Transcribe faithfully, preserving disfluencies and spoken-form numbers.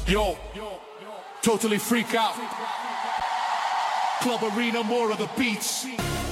Yo, totally freak out. Club arena, more of the beats.